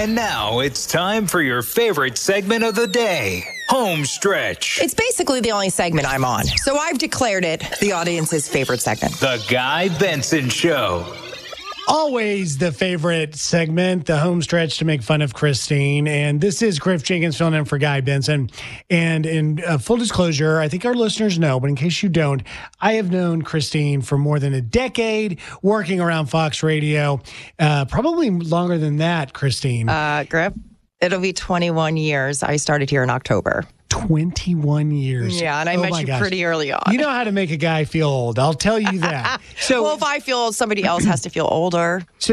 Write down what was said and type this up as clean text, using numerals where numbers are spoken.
And now it's time for your favorite segment of the day, Home Stretch. It's basically the only segment I'm on, so I've declared it the audience's favorite segment. The Guy Benson Show. Always the favorite segment, the home stretch to make fun of Christine. And this is Griff Jenkins filling in for Guy Benson. And in full disclosure, I think our listeners know, but in case you don't, I have known Christine for more than a decade working around Fox Radio. Probably longer than that, Christine. Griff, it'll be 21 years. I started here in October. 21 years. Yeah, and I met you pretty early on. You know how to make a guy feel old. I'll tell you that. Well, if I feel old, somebody else has to feel older.